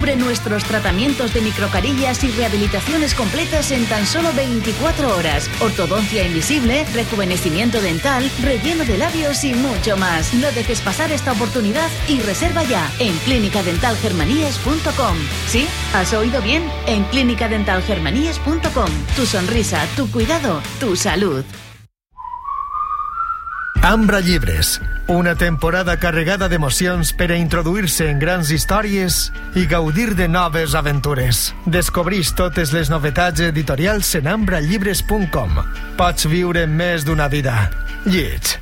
Descubre nuestros tratamientos de microcarillas y rehabilitaciones completas en tan solo 24 horas. Ortodoncia invisible, rejuvenecimiento dental, relleno de labios y mucho más. No dejes pasar esta oportunidad y reserva ya en clinicadentalgermanías.com. ¿Sí? ¿Has oído bien? En clinicadentalgermanías.com. Tu sonrisa, tu cuidado, tu salud. Ambra Llibres, una temporada carregada d'emocions per a introduir-se en grans històries i gaudir de noves aventures. Descobreix totes les novetats editorials en ambrallibres.com. Pots viure més d'una vida. Lleig.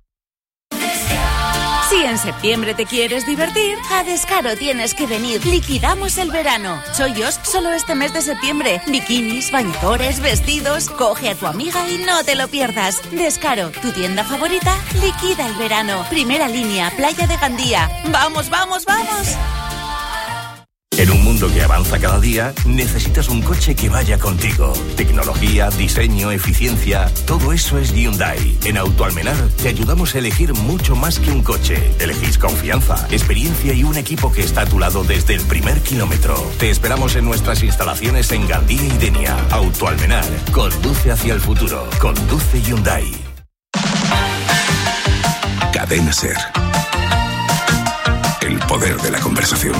Si en septiembre te quieres divertir, a Descaro tienes que venir. Liquidamos el verano. Chollos solo este mes de septiembre. Bikinis, bañadores, vestidos. Coge a tu amiga y no te lo pierdas. Descaro, tu tienda favorita, liquida el verano. Primera línea, Playa de Gandía. ¡Vamos, vamos, vamos! En un mundo que avanza cada día, necesitas un coche que vaya contigo. Tecnología, diseño, eficiencia, todo eso es Hyundai. En Autoalmenar te ayudamos a elegir mucho más que un coche. Elegís confianza, experiencia y un equipo que está a tu lado desde el primer kilómetro. Te esperamos en nuestras instalaciones en Gandía y Denia. Autoalmenar, conduce hacia el futuro. Conduce Hyundai. Cadena SER. El poder de la conversación.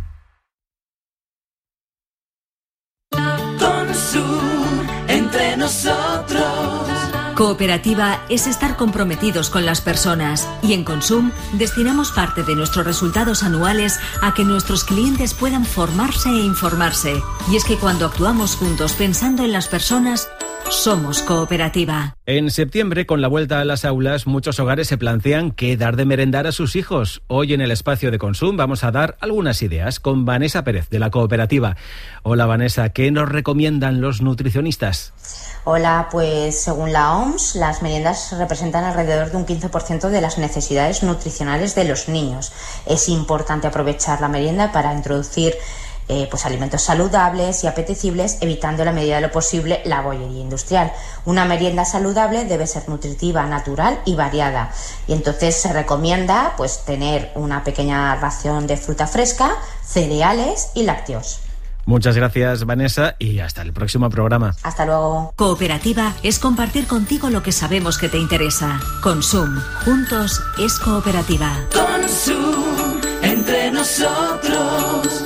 Entre nosotros. Cooperativa es estar comprometidos con las personas y en Consum destinamos parte de nuestros resultados anuales a que nuestros clientes puedan formarse e informarse. Y es que cuando actuamos juntos pensando en las personas, somos cooperativa. En septiembre, con la vuelta a las aulas, muchos hogares se plantean qué dar de merendar a sus hijos. Hoy en el espacio de Consum vamos a dar algunas ideas con Vanessa Pérez, de la cooperativa. Hola Vanessa, ¿qué nos recomiendan los nutricionistas? Hola, pues según la OMS, las meriendas representan alrededor de un 15% de las necesidades nutricionales de los niños. Es importante aprovechar la merienda para introducir alimentos saludables y apetecibles, evitando en la medida de lo posible la bollería industrial. Una merienda saludable debe ser nutritiva, natural y variada. Y entonces se recomienda tener una pequeña ración de fruta fresca, cereales y lácteos. Muchas gracias, Vanessa, y hasta el próximo programa. Hasta luego. Cooperativa es compartir contigo lo que sabemos que te interesa. Consum. Juntos es cooperativa. Consum. Entre nosotros.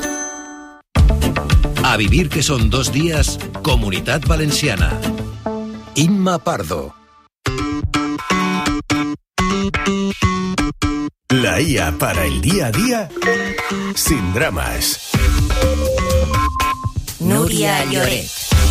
A vivir que son 2 días, Comunitat Valenciana. Inma Pardo. La IA para el día a día, sin dramas. Núria Lloret.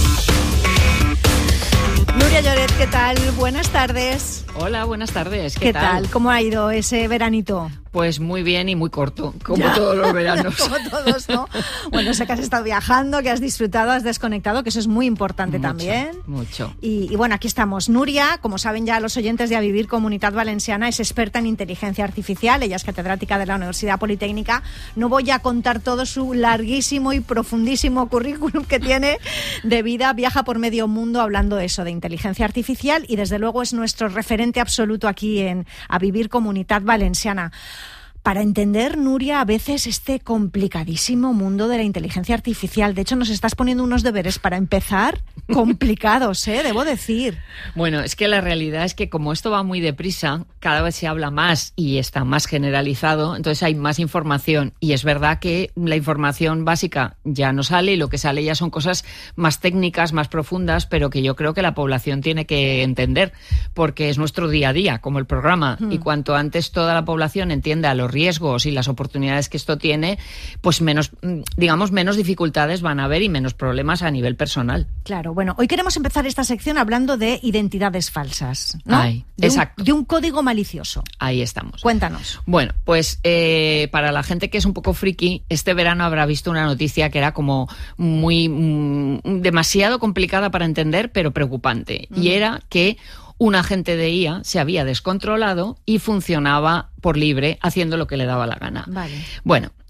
Núria Lloret, ¿qué tal? Buenas tardes. Hola, buenas tardes. ¿Qué tal? ¿Cómo ha ido ese veranito? Pues muy bien y muy corto, como todos los veranos. Como todos, ¿no? Bueno, sé que has estado viajando, que has disfrutado, has desconectado, que eso es muy importante también. Mucho. Y bueno, aquí estamos. Núria, como saben ya los oyentes de A Vivir Comunitat Valenciana, es experta en inteligencia artificial. Ella es catedrática de la Universidad Politécnica. No voy a contar todo su larguísimo y profundísimo currículum que tiene de vida. Viaja por medio mundo hablando eso de inteligencia artificial y desde luego es nuestro referente absoluto aquí en A Vivir Comunitat Valenciana. Para entender, Núria, a veces este complicadísimo mundo de la inteligencia artificial. De hecho, nos estás poniendo unos deberes para empezar complicados, debo decir. Bueno, es que la realidad es que como esto va muy deprisa, cada vez se habla más y está más generalizado, entonces hay más información. Y es verdad que la información básica ya no sale y lo que sale ya son cosas más técnicas, más profundas, pero que yo creo que la población tiene que entender, porque es nuestro día a día, como el programa. Y cuanto antes toda la población entienda los riesgos y las oportunidades que esto tiene, pues menos dificultades van a haber y menos problemas a nivel personal. Claro, bueno, hoy queremos empezar esta sección hablando de identidades falsas, ¿no? Exacto. De un código malicioso. Ahí estamos. Cuéntanos. Bueno, pues para la gente que es un poco friki, este verano habrá visto una noticia que era como demasiado complicada para entender, pero preocupante. Y era que un agente de IA se había descontrolado y funcionaba por libre, haciendo lo que le daba la gana. Vale. Bueno,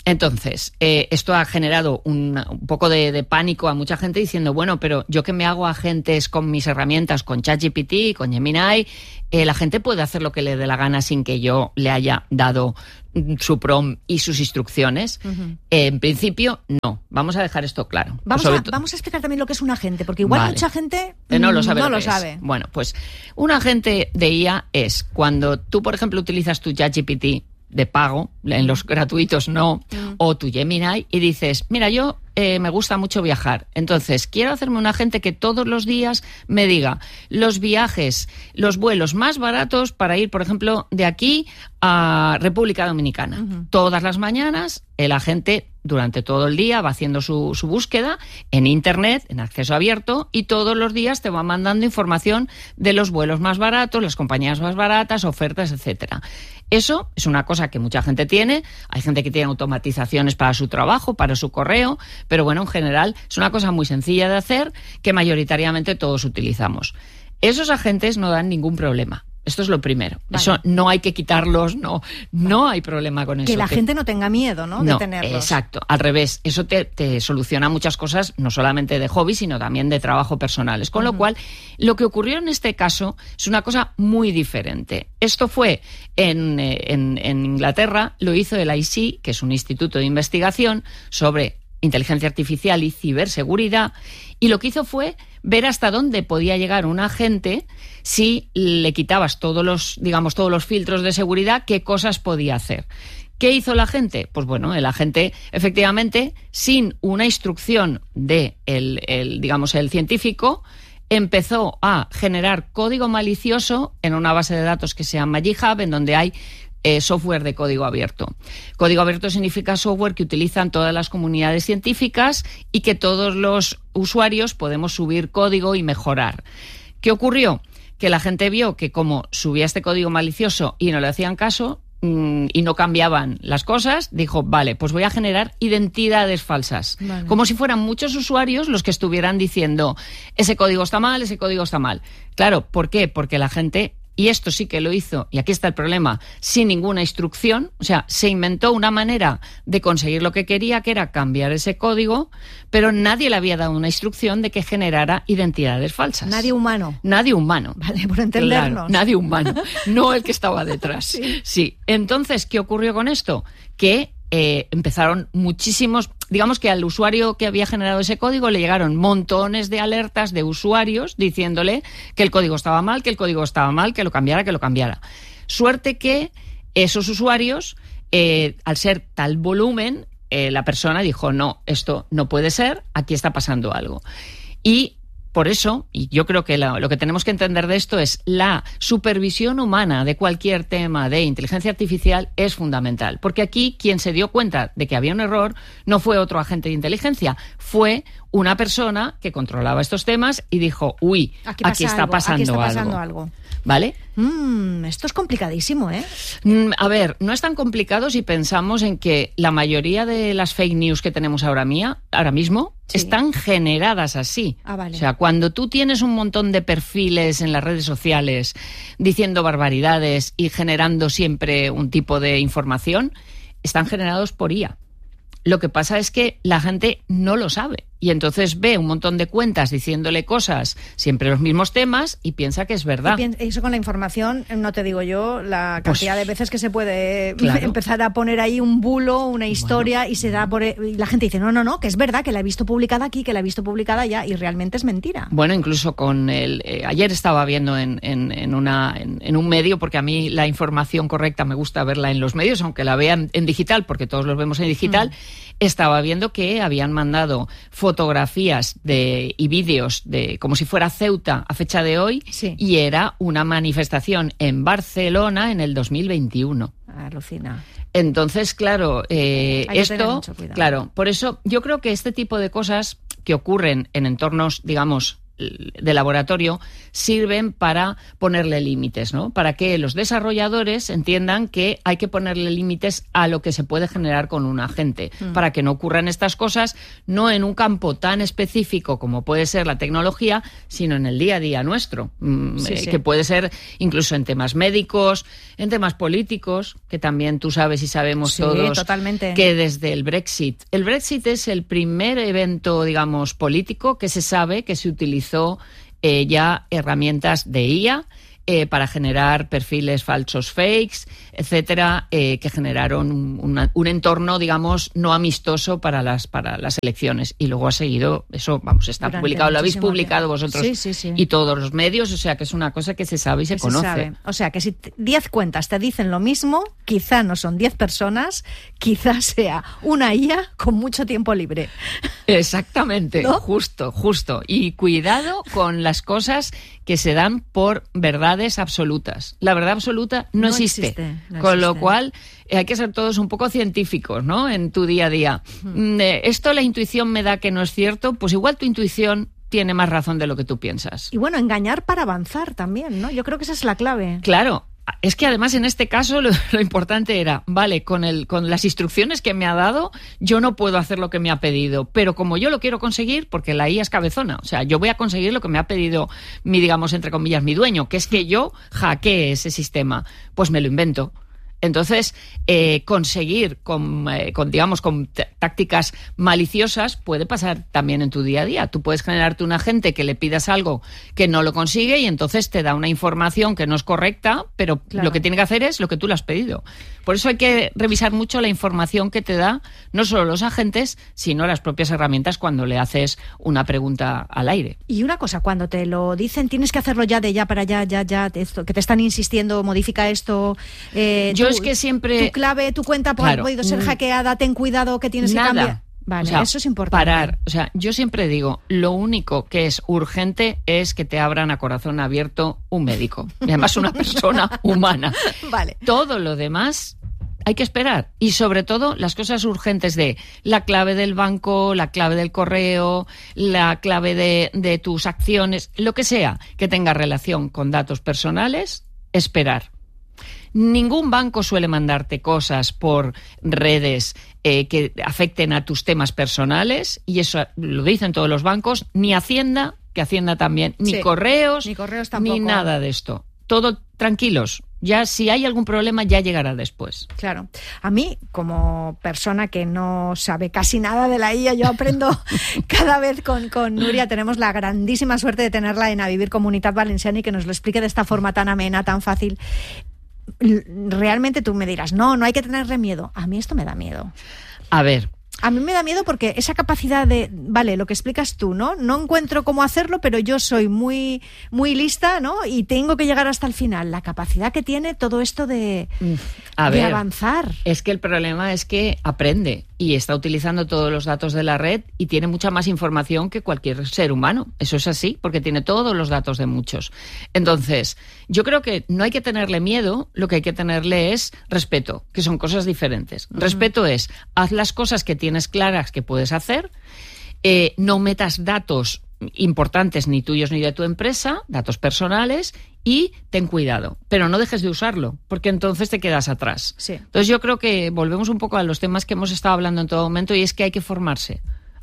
Entonces, esto ha generado un poco de pánico a mucha gente diciendo, bueno, pero yo que me hago agentes con mis herramientas, con ChatGPT, con Gemini, la gente puede hacer lo que le dé la gana sin que yo le haya dado su prompt y sus instrucciones. En principio, no. Vamos a dejar esto claro. Vamos a explicar también lo que es un agente, porque igual mucha gente no lo sabe. No lo sabe. Bueno, pues un agente de IA es cuando tú, por ejemplo, utilizas tu ChatGPT de pago, en los gratuitos no, o tu Gemini, y dices, mira, yo me gusta mucho viajar, entonces quiero hacerme un agente que todos los días me diga los viajes, los vuelos más baratos para ir, por ejemplo, de aquí a República Dominicana. Todas las mañanas el agente durante todo el día va haciendo su búsqueda en Internet, en acceso abierto, y todos los días te va mandando información de los vuelos más baratos, las compañías más baratas, ofertas, etcétera. Eso es una cosa que mucha gente tiene. Hay gente que tiene automatizaciones para su trabajo, para su correo, pero bueno, en general es una cosa muy sencilla de hacer que mayoritariamente todos utilizamos. Esos agentes no dan ningún problema. Esto es lo primero. Vale. Eso no hay que quitarlos, no hay problema con eso. Que la gente no tenga miedo, ¿no? De tenerlos. Exacto, al revés. Eso te soluciona muchas cosas, no solamente de hobby, sino también de trabajo personales. Con lo cual, lo que ocurrió en este caso es una cosa muy diferente. Esto fue en Inglaterra, lo hizo el IC, que es un instituto de investigación sobre inteligencia artificial y ciberseguridad, y lo que hizo fue ver hasta dónde podía llegar un agente si le quitabas todos los filtros de seguridad, qué cosas podía hacer. ¿Qué hizo la gente? Pues bueno, el agente, efectivamente, sin una instrucción de el científico, empezó a generar código malicioso en una base de datos que se llama GitHub, en donde hay software de código abierto. Código abierto significa software que utilizan todas las comunidades científicas y que todos los usuarios podemos subir código y mejorar. ¿Qué ocurrió? Que la gente vio que como subía este código malicioso y no le hacían caso y no cambiaban las cosas, dijo, vale, pues voy a generar identidades falsas. Vale. Como si fueran muchos usuarios los que estuvieran diciendo, ese código está mal, ese código está mal. Claro, ¿por qué? Porque la gente... Y esto sí que lo hizo, y aquí está el problema, sin ninguna instrucción. O sea, se inventó una manera de conseguir lo que quería, que era cambiar ese código, pero nadie le había dado una instrucción de que generara identidades falsas. Nadie humano. Nadie humano. Vale, por entendernos. Claro, nadie humano, no el que estaba detrás. Sí. Entonces, ¿qué ocurrió con esto? Que empezaron muchísimos... Digamos que al usuario que había generado ese código le llegaron montones de alertas de usuarios diciéndole que el código estaba mal, que lo cambiara. Suerte que esos usuarios, al ser tal volumen, la persona dijo, no, esto no puede ser, aquí está pasando algo. Y por eso, y yo creo que lo que tenemos que entender de esto es la supervisión humana de cualquier tema de inteligencia artificial es fundamental. Porque aquí quien se dio cuenta de que había un error no fue otro agente de inteligencia, fue una persona que controlaba estos temas y dijo, uy, aquí está pasando algo. ¿Vale? Esto es complicadísimo, ¿eh? A ver, no es tan complicado si pensamos en que la mayoría de las fake news que tenemos ahora mismo están generadas así. Vale. O sea, cuando tú tienes un montón de perfiles en las redes sociales diciendo barbaridades y generando siempre un tipo de información, están generados por IA. Lo que pasa es que la gente no lo sabe y entonces ve un montón de cuentas diciéndole cosas, siempre los mismos temas, y piensa que es verdad. Y eso con la información, no te digo yo, la cantidad de veces que se puede empezar a poner ahí un bulo, una historia, y se da y la gente dice, no, que es verdad, que la he visto publicada aquí, que la he visto publicada allá, y realmente es mentira. Bueno, incluso con ayer estaba viendo en un medio, porque a mí la información correcta me gusta verla en los medios, aunque la vean en digital, porque todos los vemos en digital. Estaba viendo que habían mandado fotografías y vídeos de como si fuera Ceuta a fecha de hoy, y era una manifestación en Barcelona en el 2021. Alucina. Entonces, claro, esto, mucho cuidado. Por eso yo creo que este tipo de cosas que ocurren en entornos, digamos, de laboratorio sirven para ponerle límites, ¿no? Para que los desarrolladores entiendan que hay que ponerle límites a lo que se puede generar con un agente, para que no ocurran estas cosas, no en un campo tan específico como puede ser la tecnología, sino en el día a día nuestro, que puede ser incluso en temas médicos, en temas políticos, que también tú sabes y sabemos todos totalmente. Que desde el Brexit es el primer evento, digamos, político que se sabe que se utilizó ya herramientas de IA para generar perfiles falsos, fakes, etcétera, que generaron un entorno, digamos, no amistoso para las elecciones. Y luego ha seguido, eso, vamos, está publicado, lo habéis publicado vosotros y todos los medios, o sea que es una cosa que se sabe y se conoce. Sabe. O sea que si 10 cuentas te dicen lo mismo, quizá no son 10 personas, quizá sea una IA con mucho tiempo libre. Exactamente, ¿no? Justo. Y cuidado con las cosas que se dan por verdades absolutas. La verdad absoluta no existe. Con lo cual hay que ser todos un poco científicos, ¿no? En tu día a día. Esto la intuición me da que no es cierto, pues igual tu intuición tiene más razón de lo que tú piensas. Y bueno, engañar para avanzar también, ¿no? Yo creo que esa es la clave. Claro. Es que además en este caso lo importante era, vale, con las instrucciones que me ha dado, yo no puedo hacer lo que me ha pedido, pero como yo lo quiero conseguir, porque la IA es cabezona, o sea, yo voy a conseguir lo que me ha pedido mi, digamos, entre comillas, mi dueño, que es que yo hackee ese sistema, pues me lo invento. Entonces, conseguir con tácticas maliciosas puede pasar también en tu día a día. Tú puedes generarte un agente que le pidas algo que no lo consigue y entonces te da una información que no es correcta, pero lo que tiene que hacer es lo que tú le has pedido. Por eso hay que revisar mucho la información que te da, no solo los agentes, sino las propias herramientas cuando le haces una pregunta al aire. Y una cosa, cuando te lo dicen, tienes que hacerlo ya para ya, esto, que te están insistiendo, modifica esto. Yo es que siempre... Tu clave, tu cuenta ha podido ser hackeada, ten cuidado que tienes que cambiar. Vale, o sea, eso es importante. Parar. O sea, yo siempre digo, lo único que es urgente es que te abran a corazón abierto un médico. Y además una persona humana. Vale. Todo lo demás hay que esperar. Y sobre todo las cosas urgentes de la clave del banco, la clave del correo, la clave de tus acciones, lo que sea que tenga relación con datos personales, esperar. Ningún banco suele mandarte cosas por redes que afecten a tus temas personales, y eso lo dicen todos los bancos, ni Hacienda, que Hacienda también, ni correos tampoco. Ni nada de esto. Todo tranquilos. Ya si hay algún problema ya llegará después. Claro. A mí, como persona que no sabe casi nada de la IA, yo aprendo cada vez con Nuria. Tenemos la grandísima suerte de tenerla en A Vivir Comunitat Valenciana y que nos lo explique de esta forma tan amena, tan fácil. Realmente tú me dirás, no hay que tenerle miedo. A mí esto me da miedo. A ver. A mí me da miedo porque esa capacidad de, vale, lo que explicas tú, ¿no? No encuentro cómo hacerlo, pero yo soy muy, muy lista, ¿no? Y tengo que llegar hasta el final. La capacidad que tiene todo esto de avanzar. Es que el problema es que aprende y está utilizando todos los datos de la red y tiene mucha más información que cualquier ser humano. Eso es así, porque tiene todos los datos de muchos. Entonces, yo creo que no hay que tenerle miedo, lo que hay que tenerle es respeto, que son cosas diferentes. Respeto es, haz las cosas que tienes claras que puedes hacer, no metas datos importantes ni tuyos ni de tu empresa, datos personales, y ten cuidado, pero no dejes de usarlo, porque entonces te quedas atrás. Sí. Entonces yo creo que volvemos un poco a los temas que hemos estado hablando en todo momento, y es que hay que formarse.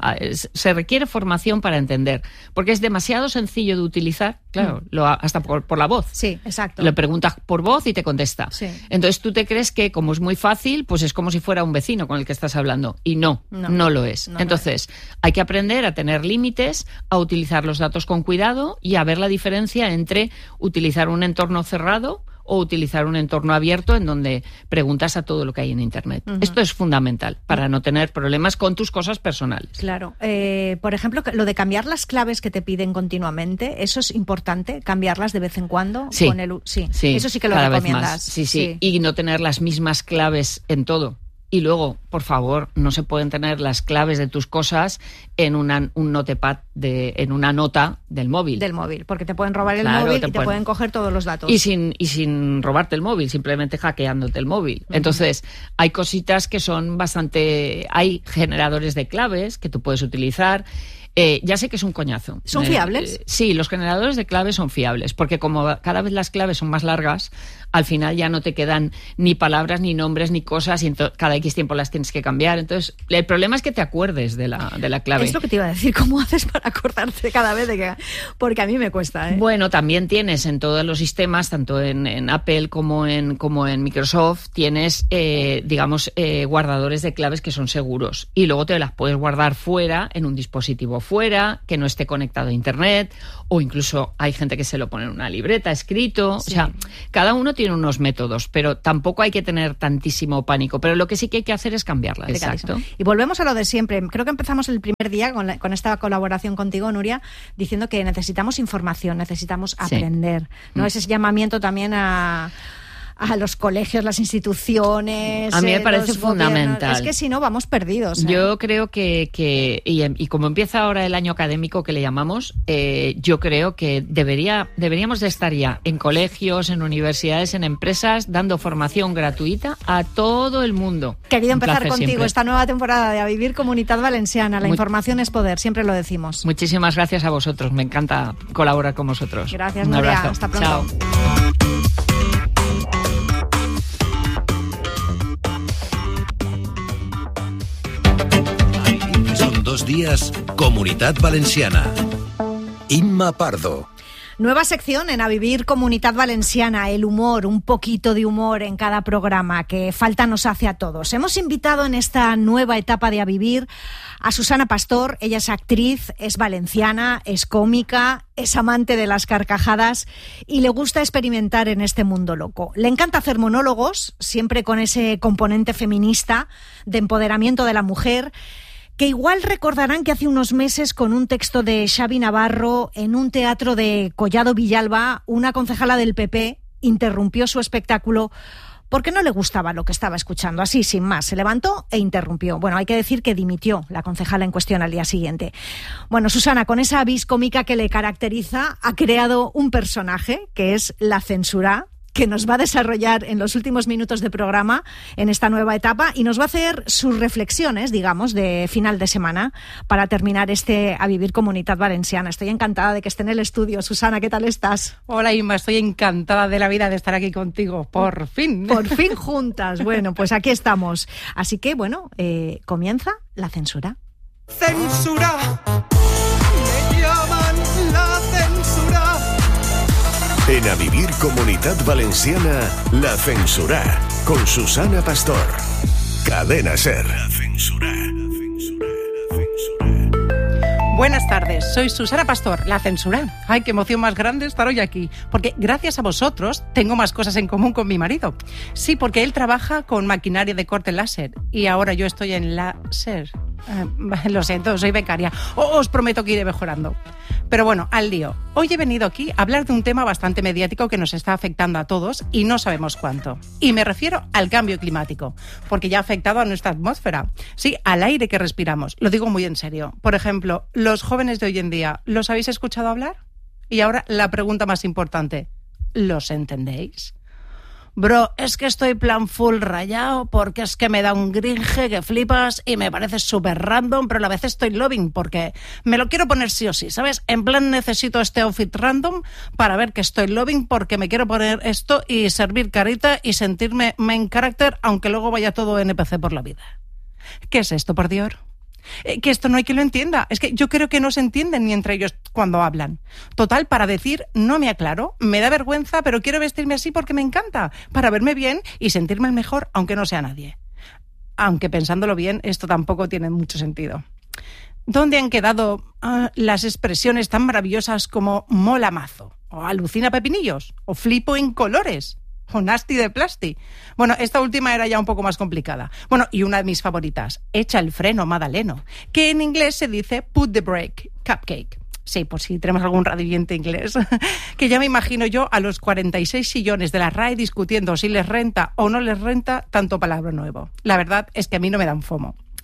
Se requiere formación para entender, porque es demasiado sencillo de utilizar, claro, hasta por la voz. Sí, exacto. Le preguntas por voz y te contesta. Sí. Entonces tú te crees que como es muy fácil, pues es como si fuera un vecino con el que estás hablando, y no lo es. Entonces hay que aprender a tener límites, a utilizar los datos con cuidado y a ver la diferencia entre utilizar un entorno cerrado o utilizar un entorno abierto en donde preguntas a todo lo que hay en Internet. Esto es fundamental para no tener problemas con tus cosas personales. Claro. Por ejemplo, lo de cambiar las claves que te piden continuamente, ¿eso es importante? ¿Cambiarlas de vez en cuando? Sí. Sí. Eso sí que lo recomiendas. Sí. Y no tener las mismas claves en todo. Y luego, por favor, no se pueden tener las claves de tus cosas en un notepad, en una nota del móvil. Del móvil, porque te pueden robar el móvil y te pueden coger todos los datos. Y sin robarte el móvil, simplemente hackeándote el móvil. Entonces, hay cositas que son bastante... Hay generadores de claves que tú puedes utilizar. Ya sé que es un coñazo. ¿Son fiables? Sí, los generadores de claves son fiables, porque como cada vez las claves son más largas, al final ya no te quedan ni palabras, ni nombres, ni cosas, y cada X tiempo las tienes que cambiar. Entonces, el problema es que te acuerdes de la clave. Es lo que te iba a decir, ¿cómo haces para acordarte cada vez de que...? Porque a mí me cuesta, ¿eh? Bueno, también tienes en todos los sistemas, tanto en Apple como en Microsoft, tienes, guardadores de claves que son seguros. Y luego te las puedes guardar fuera, en un dispositivo fuera, que no esté conectado a Internet, o incluso hay gente que se lo pone en una libreta escrito. Sí. O sea, cada uno tiene unos métodos, pero tampoco hay que tener tantísimo pánico. Pero lo que sí que hay que hacer es cambiarlas. Exacto. Y volvemos a lo de siempre. Creo que empezamos el primer día con esta colaboración contigo, Nuria, diciendo que necesitamos información, necesitamos aprender, ¿no? Ese llamamiento también a los colegios, las instituciones. A mí me parece fundamental. Es que si no, vamos perdidos. Yo creo que y como empieza ahora el año académico que le llamamos, yo creo que deberíamos de estar ya en colegios, en universidades, en empresas, dando formación gratuita a todo el mundo. Querido empezar contigo siempre esta nueva temporada de A Vivir Comunitat Valenciana. La información es poder, siempre lo decimos. Muchísimas gracias a vosotros. Me encanta colaborar con vosotros. Gracias, Nuria. Hasta pronto. Chao. Son 2 días, Comunitat Valenciana. Imma Pardo. Nueva sección en A Vivir Comunitat Valenciana, el humor, un poquito de humor en cada programa, que falta nos hace a todos. Hemos invitado en esta nueva etapa de A Vivir a Susana Pastor. Ella es actriz, es valenciana, es cómica, es amante de las carcajadas y le gusta experimentar en este mundo loco. Le encanta hacer monólogos, siempre con ese componente feminista de empoderamiento de la mujer, que igual recordarán que hace unos meses, con un texto de Xavi Navarro en un teatro de Collado Villalba, una concejala del PP interrumpió su espectáculo porque no le gustaba lo que estaba escuchando. Así, sin más, se levantó e interrumpió. Bueno, hay que decir que dimitió la concejala en cuestión al día siguiente. Bueno, Susana, con esa vis cómica que le caracteriza, ha creado un personaje que es la censura, que nos va a desarrollar en los últimos minutos de programa en esta nueva etapa y nos va a hacer sus reflexiones, digamos, de final de semana para terminar este A Vivir Comunitat Valenciana. Estoy encantada de que esté en el estudio. Susana, ¿qué tal estás? Hola, Inma, estoy encantada de la vida de estar aquí contigo. Por fin. Por fin juntas. Bueno, pues aquí estamos. Así que, bueno, comienza la censura. ¡Censura! ¡Me llaman la censura! En A Vivir Comunitat Valenciana, La Censura, con Susana Pastor. Cadena SER. La Censura. Buenas tardes, soy Susana Pastor, La Censura. Ay, qué emoción más grande estar hoy aquí, porque gracias a vosotros tengo más cosas en común con mi marido. Sí, porque él trabaja con maquinaria de corte láser y ahora yo estoy en la SER. Lo siento, soy becaria. Os prometo que iré mejorando. Pero bueno, al lío. Hoy he venido aquí a hablar de un tema bastante mediático que nos está afectando a todos y no sabemos cuánto. Y me refiero al cambio climático, porque ya ha afectado a nuestra atmósfera. Sí, al aire que respiramos. Lo digo muy en serio. Por ejemplo, los jóvenes de hoy en día, ¿los habéis escuchado hablar? Y ahora la pregunta más importante, ¿los entendéis? Bro, es que estoy plan full rayado porque es que me da un gringe que flipas y me parece súper random, pero a la vez estoy loving porque me lo quiero poner sí o sí, ¿sabes? En plan necesito este outfit random para ver que estoy loving porque me quiero poner esto y servir carita y sentirme main character aunque luego vaya todo NPC por la vida. ¿Qué es esto, por Dios? Que esto no hay quien lo entienda. Es que yo creo que no se entienden ni entre ellos cuando hablan. Total, para decir no me aclaro, me da vergüenza, pero quiero vestirme así porque me encanta, para verme bien y sentirme el mejor, aunque no sea nadie. Aunque pensándolo bien, esto tampoco tiene mucho sentido. ¿Dónde han quedado las expresiones tan maravillosas como mola mazo, o alucina pepinillos, o flipo en colores, o nasty de plasti? Bueno, esta última era ya un poco más complicada. Bueno, y una de mis favoritas, echa el freno, Madaleno, que en inglés se dice put the brake, cupcake. Sí, por si tenemos algún radioyente inglés. Que ya me imagino yo a los 46 sillones de la RAE discutiendo si les renta o no les renta tanto palabra nuevo. La verdad es que a mí no me dan fomo.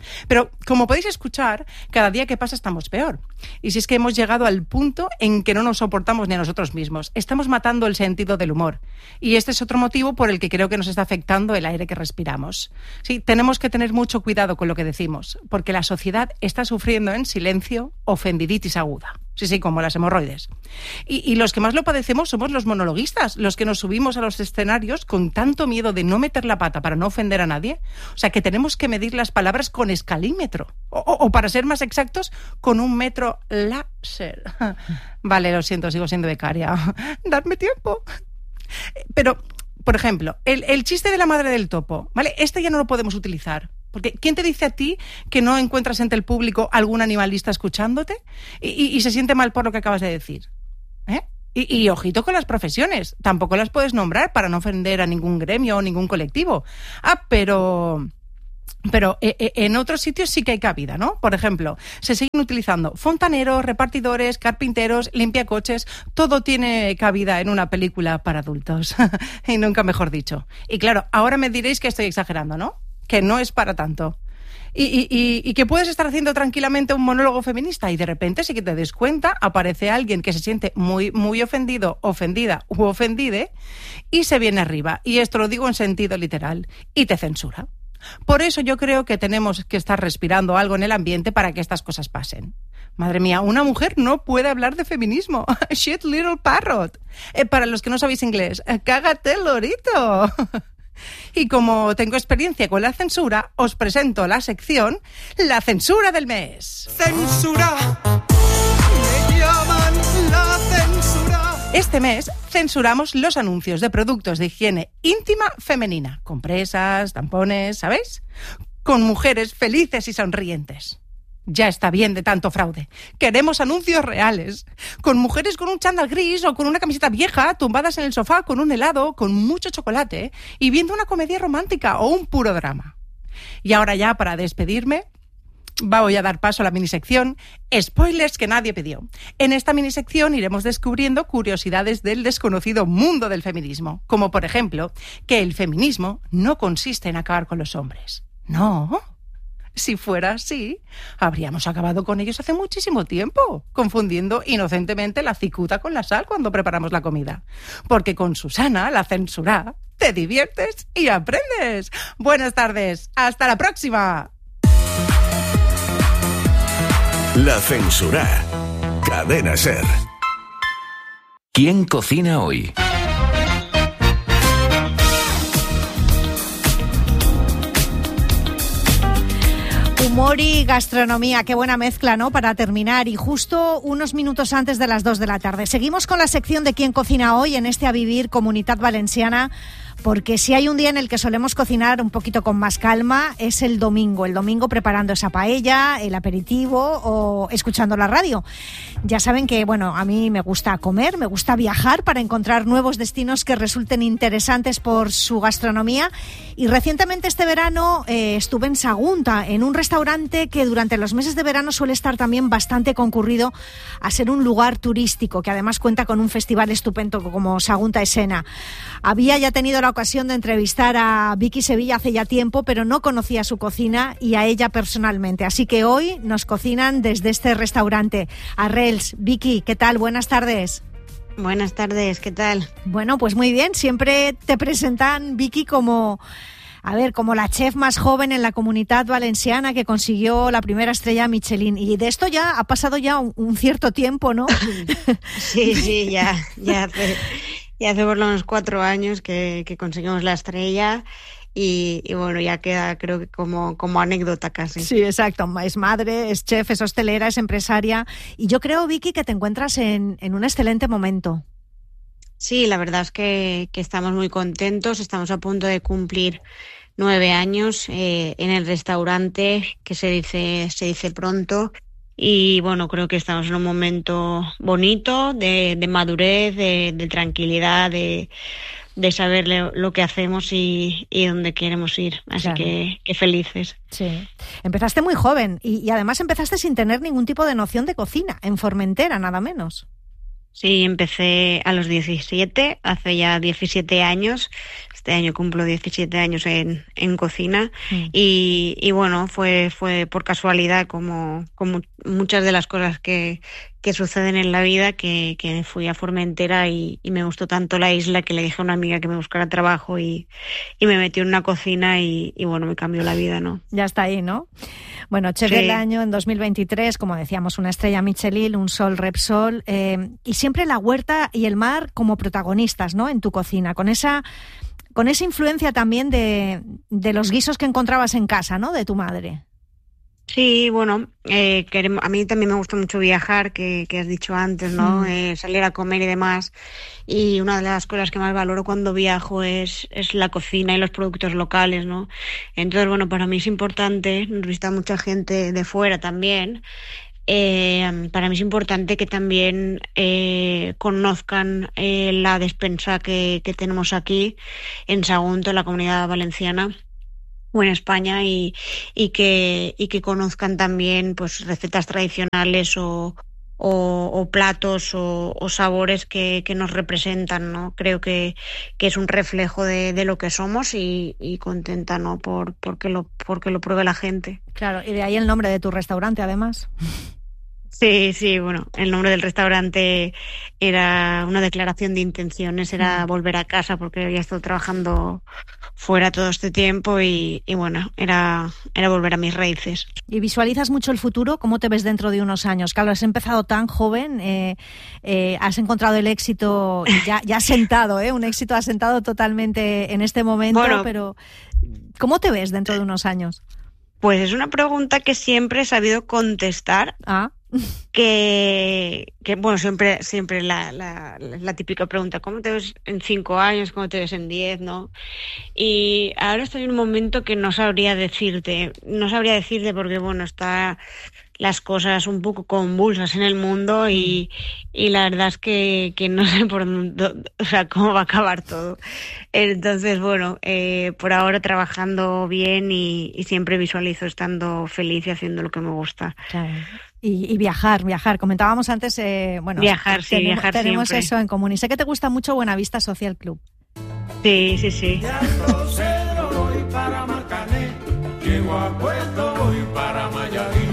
Pero, como podéis escuchar, cada día que pasa estamos peor. Y si es que hemos llegado al punto en que no nos soportamos ni a nosotros mismos. Estamos matando el sentido del humor. Y este es otro motivo por el que creo que nos está afectando el aire que respiramos. Sí, tenemos que tener mucho cuidado con lo que decimos, porque la sociedad está sufriendo en silencio ofendiditis aguda. Sí, como las hemorroides. Y los que más lo padecemos somos los monologuistas, los que nos subimos a los escenarios con tanto miedo de no meter la pata para no ofender a nadie. O sea, que tenemos que medir las palabras con escalímetro. O para ser más exactos, con un metro láser. Vale, lo siento, sigo siendo becaria. Dadme tiempo. Pero, por ejemplo, el chiste de la madre del topo, ¿vale? Este ya no lo podemos utilizar. Porque ¿quién te dice a ti que no encuentras entre el público algún animalista escuchándote y se siente mal por lo que acabas de decir? Y ojito con las profesiones. Tampoco las puedes nombrar para no ofender a ningún gremio o ningún colectivo. Pero en otros sitios sí que hay cabida, ¿no? Por ejemplo, se siguen utilizando fontaneros, repartidores, carpinteros, limpiacoches. Todo tiene cabida en una película para adultos. Y nunca mejor dicho. Y claro, ahora me diréis que estoy exagerando, ¿no? Que no es para tanto. Y que puedes estar haciendo tranquilamente un monólogo feminista y de repente, si que te des cuenta, aparece alguien que se siente muy, muy ofendido, ofendida u ofendide y se viene arriba. Y esto lo digo en sentido literal. Y te censura. Por eso yo creo que tenemos que estar respirando algo en el ambiente para que estas cosas pasen. Madre mía, una mujer no puede hablar de feminismo. Shit little parrot. Para los que no sabéis inglés, cágate lorito. Y como tengo experiencia con la censura, os presento la sección La Censura del Mes. ¡Censura! ¡Me llaman la censura! Este mes censuramos los anuncios de productos de higiene íntima femenina, compresas, tampones, ¿sabéis? Con mujeres felices y sonrientes. Ya está bien de tanto fraude. Queremos anuncios reales. Con mujeres con un chándal gris o con una camiseta vieja, tumbadas en el sofá con un helado, con mucho chocolate y viendo una comedia romántica o un puro drama. Y ahora ya, para despedirme, voy a dar paso a la minisección Spoilers que nadie pidió. En esta minisección iremos descubriendo curiosidades del desconocido mundo del feminismo. Como, por ejemplo, que el feminismo no consiste en acabar con los hombres. No. Si fuera así, habríamos acabado con ellos hace muchísimo tiempo, confundiendo inocentemente la cicuta con la sal cuando preparamos la comida. Porque con Susana, la censura, te diviertes y aprendes. Buenas tardes, hasta la próxima. La Censura. Cadena SER. ¿Quién cocina hoy? Humor y gastronomía, qué buena mezcla, ¿no? Para terminar, y justo unos minutos antes de las 2 de la tarde. Seguimos con la sección de ¿Quién cocina hoy? En este A Vivir Comunitat Valenciana, porque si hay un día en el que solemos cocinar un poquito con más calma, es el domingo preparando esa paella, el aperitivo o escuchando la radio. Ya saben que, bueno, a mí me gusta comer, me gusta viajar para encontrar nuevos destinos que resulten interesantes por su gastronomía, y recientemente este verano estuve en Sagunta, en un restaurante que durante los meses de verano suele estar también bastante concurrido a ser un lugar turístico, que además cuenta con un festival estupendo como Sagunta Escena. Había ya tenido la ocasión de entrevistar a Vicky Sevilla hace ya tiempo, pero no conocía su cocina y a ella personalmente. Así que hoy nos cocinan desde este restaurante. Arrels, Vicky, ¿qué tal? Buenas tardes. Buenas tardes, ¿qué tal? Bueno, pues muy bien. Siempre te presentan, Vicky, como la chef más joven en la Comunitat Valenciana que consiguió la primera estrella Michelin. Y de esto ya ha pasado ya un cierto tiempo, ¿no? Sí, ya hace por lo menos 4 años que conseguimos la estrella y bueno, ya queda creo que como anécdota casi. Sí, exacto. Es madre, es chef, es hostelera, es empresaria. Y yo creo, Vicky, que te encuentras en un excelente momento. Sí, la verdad es que estamos muy contentos. Estamos a punto de cumplir 9 años en el restaurante, que se dice pronto. Y bueno, creo que estamos en un momento bonito de madurez, de tranquilidad, de saber lo que hacemos y dónde queremos ir. Así claro. que felices. Sí. Empezaste muy joven y además empezaste sin tener ningún tipo de noción de cocina, en Formentera, nada menos. Sí, empecé a los 17, hace ya 17 años. Este año cumplo 17 años en cocina y bueno, fue por casualidad como muchas de las cosas que suceden en la vida, que fui a Formentera y me gustó tanto la isla que le dije a una amiga que me buscara trabajo y me metió en una cocina y bueno, me cambió la vida, ¿no? Ya está ahí, ¿no? Bueno, chef del año en 2023, como decíamos, una estrella Michelin, un Sol Repsol, y siempre la huerta y el mar como protagonistas, ¿no? En tu cocina, con esa influencia también de los guisos que encontrabas en casa, ¿no? De tu madre. Sí, bueno, a mí también me gusta mucho viajar, que has dicho antes, ¿no? Salir a comer y demás. Y una de las cosas que más valoro cuando viajo es la cocina y los productos locales, ¿no? Entonces, bueno, para mí es importante, nos visita mucha gente de fuera también. Para mí es importante que también conozcan la despensa que tenemos aquí en Sagunto, en la Comunidad Valenciana o en España, y que conozcan también pues recetas tradicionales o platos o sabores que nos representan, ¿no? Creo que es un reflejo de lo que somos y contenta, ¿no? porque lo pruebe la gente. Claro, y de ahí el nombre de tu restaurante, además. Sí, bueno, el nombre del restaurante era una declaración de intenciones, era volver a casa porque había estado trabajando fuera todo este tiempo y bueno, era volver a mis raíces. ¿Y visualizas mucho el futuro? ¿Cómo te ves dentro de unos años? Claro, has empezado tan joven, has encontrado el éxito ya asentado, un éxito asentado totalmente en este momento, bueno, pero ¿cómo te ves dentro de unos años? Pues es una pregunta que siempre he sabido contestar. Que bueno, siempre la típica pregunta, ¿cómo te ves en 5 años? ¿Cómo te ves en 10? ¿No? Y ahora estoy en un momento que no sabría decirte porque bueno, está las cosas un poco convulsas en el mundo y la verdad es que no sé por dónde, o sea, cómo va a acabar todo. Entonces, bueno, por ahora trabajando bien y siempre visualizo estando feliz y haciendo lo que me gusta. Claro. Y viajar. Comentábamos antes, bueno, viajar tenemos siempre. Eso en común. Y sé que te gusta mucho Buenavista Social Club. Sí. Voy para Marcané, llego a Puerto, voy para Mayarín.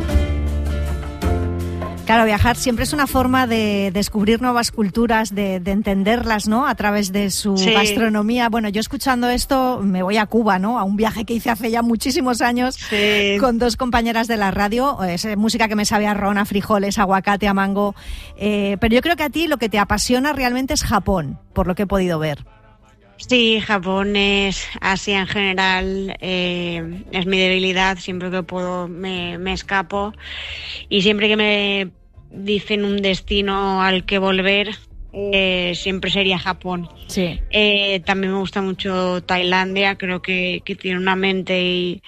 Claro, viajar siempre es una forma de descubrir nuevas culturas, de entenderlas, ¿no? A través de su gastronomía. Bueno, yo escuchando esto me voy a Cuba, ¿no? A un viaje que hice hace ya muchísimos años con 2 compañeras de la radio. Es música que me sabe a ron, a frijoles, a aguacate, a mango. Pero yo creo que a ti lo que te apasiona realmente es Japón, por lo que he podido ver. Sí, Japón es Asia en general, es mi debilidad. Siempre que puedo me escapo y siempre que me dicen un destino al que volver, siempre sería Japón. Sí. También me gusta mucho Tailandia, creo que tiene una mente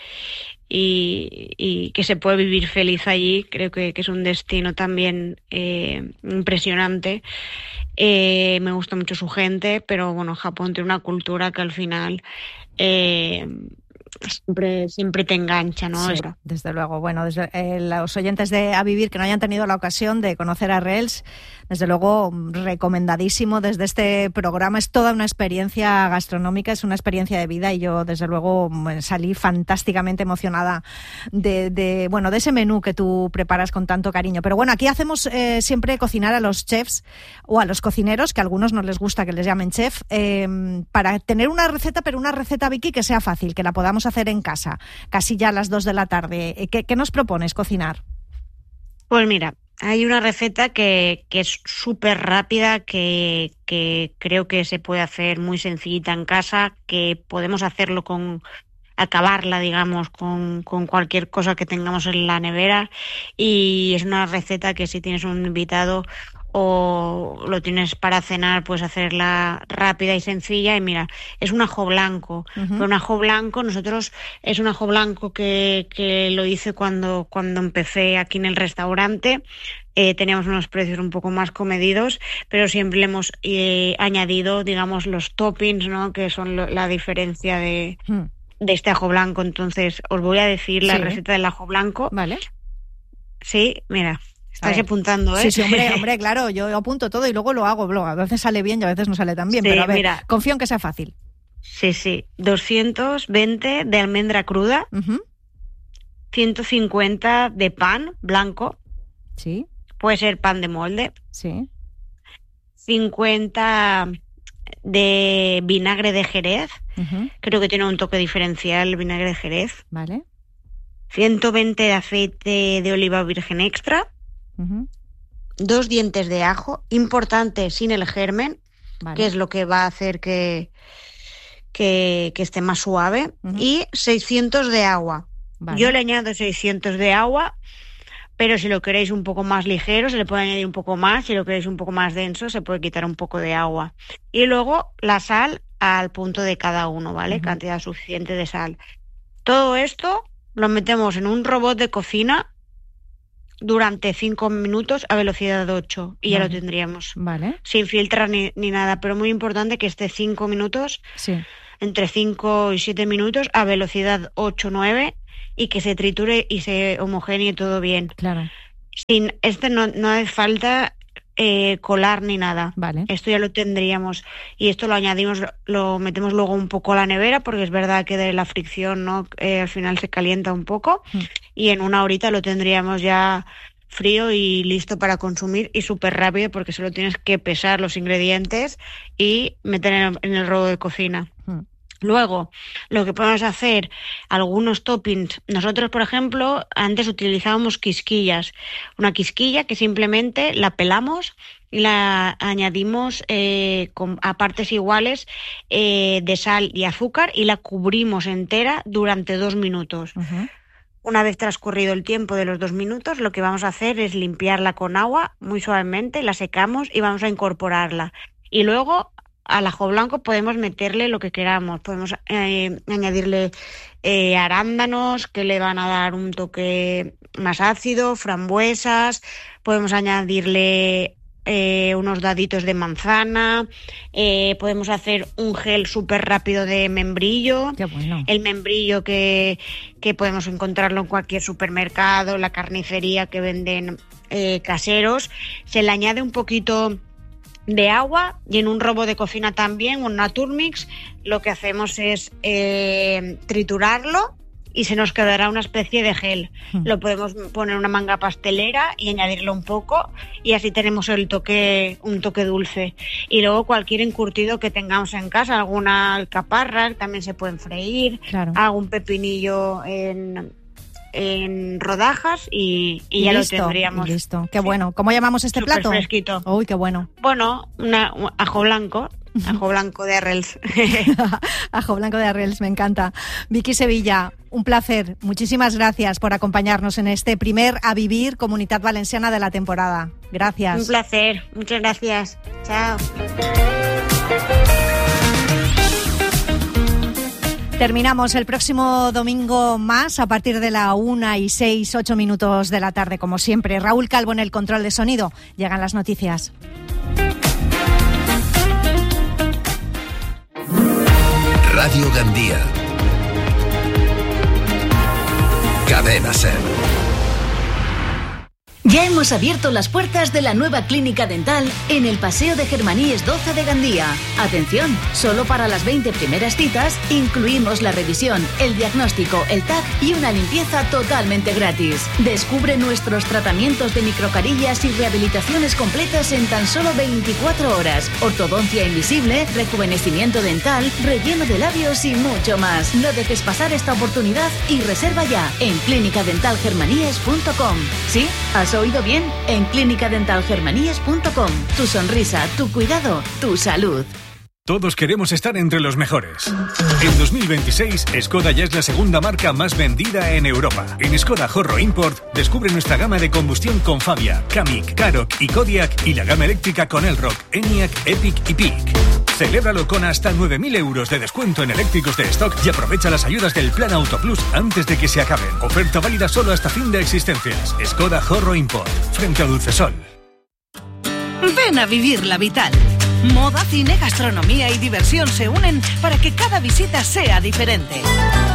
y que se puede vivir feliz allí. Creo que es un destino también impresionante. Me gusta mucho su gente, pero bueno, Japón tiene una cultura que al final siempre te engancha, ¿no? Sí, desde luego. Bueno, desde los oyentes de A Vivir que no hayan tenido la ocasión de conocer a Arrels, desde luego recomendadísimo desde este programa. Es toda una experiencia gastronómica, es una experiencia de vida y yo desde luego salí fantásticamente emocionada de ese menú que tú preparas con tanto cariño. Pero bueno, aquí hacemos siempre cocinar a los chefs o a los cocineros, que a algunos no les gusta que les llamen chef, para tener una receta, pero una receta, Vicky, que sea fácil, que la podamos hacer en casa, casi ya a las 2 de la tarde. ¿Qué nos propones cocinar? Pues mira, hay una receta que es súper rápida, que creo que se puede hacer muy sencillita en casa, que podemos hacerlo acabarla, digamos, con cualquier cosa que tengamos en la nevera, y es una receta que si tienes un invitado o lo tienes para cenar, puedes hacerla rápida y sencilla. Y mira, es un ajo blanco. Pero un ajo blanco, es un ajo blanco que lo hice cuando empecé aquí en el restaurante. Teníamos unos precios un poco más comedidos, pero siempre le hemos añadido, digamos, los toppings, ¿no? Que son la diferencia de este ajo blanco. Entonces os voy a decir la receta del ajo blanco. Vale. Sí, mira, Estáis apuntando, ¿eh? Sí, hombre, claro, yo apunto todo y luego lo hago. A veces sale bien y a veces no sale tan bien, sí, pero a ver, mira, confío en que sea fácil. Sí. 220 de almendra cruda, 150 de pan blanco. Sí. Puede ser pan de molde. Sí. 50 de vinagre de Jerez. Creo que tiene un toque diferencial el vinagre de Jerez. Vale. 120 de aceite de oliva virgen extra. 2 dientes de ajo, importante sin el germen, vale, que es lo que va a hacer que esté más suave, y 600 de agua. Vale. Yo le añado 600 de agua, pero si lo queréis un poco más ligero se le puede añadir un poco más, si lo queréis un poco más denso se puede quitar un poco de agua. Y luego la sal al punto de cada uno, ¿vale? Cantidad suficiente de sal. Todo esto lo metemos en un robot de cocina durante 5 minutos a velocidad 8 y ya lo tendríamos. Vale. Sin filtrar ni nada, pero muy importante que esté 5 minutos, entre 5 y 7 minutos a velocidad 8-9 y que se triture y se homogenee todo bien. Claro. Sin no hace falta colar ni nada. Vale. Esto ya lo tendríamos y esto lo añadimos, lo metemos luego un poco a la nevera porque es verdad que de la fricción al final se calienta un poco y en 1 horita lo tendríamos ya frío y listo para consumir y súper rápido porque solo tienes que pesar los ingredientes y meter en el robot de cocina. Luego, lo que podemos hacer, algunos toppings. Nosotros, por ejemplo, antes utilizábamos quisquillas. Una quisquilla que simplemente la pelamos y la añadimos a partes iguales de sal y azúcar y la cubrimos entera durante 2 minutos. Una vez transcurrido el tiempo de los 2 minutos, lo que vamos a hacer es limpiarla con agua muy suavemente, la secamos y vamos a incorporarla. Y luego al ajo blanco podemos meterle lo que queramos, podemos añadirle arándanos que le van a dar un toque más ácido, frambuesas, podemos añadirle unos daditos de manzana, podemos hacer un gel súper rápido de membrillo. Qué bueno. El membrillo que podemos encontrarlo en cualquier supermercado, la carnicería que venden caseros, se le añade un poquito de agua y en un robot de cocina también, una Turmix, lo que hacemos es triturarlo y se nos quedará una especie de gel. Lo podemos poner en una manga pastelera y añadirlo un poco y así tenemos un toque dulce. Y luego cualquier encurtido que tengamos en casa, alguna alcaparra también se pueden freír, algún pepinillo en rodajas y ya listo, lo tendríamos. Listo, qué bueno. ¿Cómo llamamos este Súper plato? Fresquito. Uy, qué bueno. Bueno, ajo blanco. Ajo blanco de Arrels. Ajo blanco de Arrels, me encanta. Vicky Sevilla, un placer. Muchísimas gracias por acompañarnos en este primer A Vivir Comunitat Valenciana de la temporada. Gracias. Un placer. Muchas gracias. Chao. Terminamos el próximo domingo más a partir de la 1:08 de la tarde, como siempre. Raúl Calvo en el control de sonido. Llegan las noticias. Radio Gandía. Cadena SER. Ya hemos abierto las puertas de la nueva clínica dental en el Paseo de Germaníes 12 de Gandía. Atención, solo para las 20 primeras citas incluimos la revisión, el diagnóstico, el TAC y una limpieza totalmente gratis. Descubre nuestros tratamientos de microcarillas y rehabilitaciones completas en tan solo 24 horas. Ortodoncia invisible, rejuvenecimiento dental, relleno de labios y mucho más. No dejes pasar esta oportunidad y reserva ya en clinicadentalgermaníes.com. ¿Sí? ¿Has oído bien? En clinicadentalgermaníes.com. Tu sonrisa, tu cuidado, tu salud. Todos queremos estar entre los mejores. En 2026, Skoda ya es la segunda marca más vendida en Europa. En Skoda Horro Import, descubre nuestra gama de combustión con Fabia, Kamiq, Karoq y Kodiaq y la gama eléctrica con Elroq, Enyaq, Epic y Peak. Celébralo con hasta 9.000 euros de descuento en eléctricos de stock y aprovecha las ayudas del Plan Auto Plus antes de que se acaben. Oferta válida solo hasta fin de existencias. Skoda Horro Import, frente a Dulcesol. Ven a vivir la vital. Moda, cine, gastronomía y diversión se unen para que cada visita sea diferente.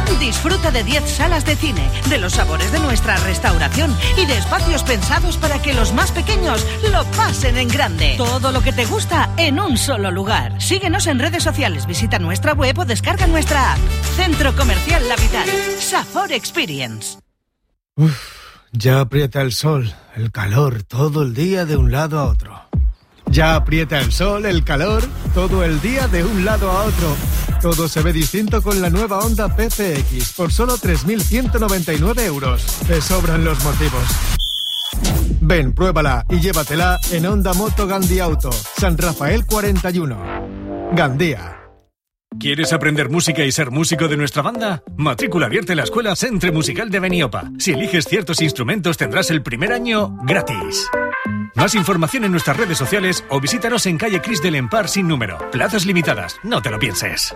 Disfruta de 10 salas de cine, de los sabores de nuestra restauración y de espacios pensados para que los más pequeños lo pasen en grande. Todo lo que te gusta en un solo lugar. Síguenos en redes sociales, visita nuestra web o descarga nuestra app. Centro Comercial La Vital. Safor Experience. Ya aprieta el sol, el calor, todo el día de un lado a otro. Ya aprieta el sol, el calor, todo el día de un lado a otro. Todo se ve distinto con la nueva Honda PCX por solo 3.199 euros. Te sobran los motivos. Ven, pruébala y llévatela en Honda Moto Gandhi Auto, San Rafael 41. Gandía. ¿Quieres aprender música y ser músico de nuestra banda? Matrícula abierta en la Escuela Centre Musical de Beniopa. Si eliges ciertos instrumentos tendrás el primer año gratis. Más información en nuestras redes sociales o visítanos en calle Cris del Empar sin número. Plazas limitadas, no te lo pienses.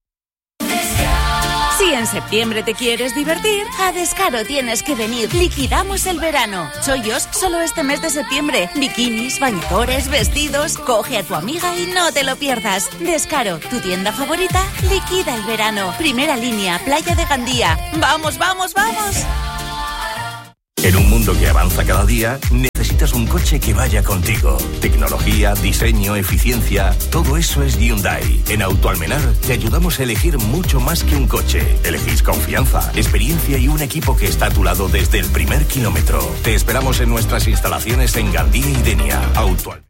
Si en septiembre te quieres divertir, a Descaro tienes que venir. Liquidamos el verano. Chollos solo este mes de septiembre. Bikinis, bañadores, vestidos. Coge a tu amiga y no te lo pierdas. Descaro, tu tienda favorita, liquida el verano. Primera línea, Playa de Gandía. ¡Vamos, vamos, vamos! En un mundo que avanza cada día, necesitas un coche que vaya contigo. Tecnología, diseño, eficiencia, todo eso es Hyundai. En Autoalmenar te ayudamos a elegir mucho más que un coche. Elegís confianza, experiencia y un equipo que está a tu lado desde el primer kilómetro. Te esperamos en nuestras instalaciones en Gandía y Denia. Autoalmenar.